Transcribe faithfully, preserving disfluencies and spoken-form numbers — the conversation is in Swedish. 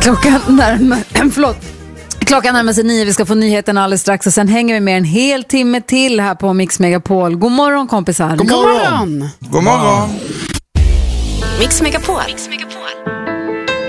Klockan närmar, förlåt. Klockan närmar sig nio, vi ska få nyheterna alldeles strax och sen hänger vi med en hel timme till här på Mix Megapol. God morgon kompisar. God morgon. God morgon. Mix Megapol. Mix Megapol.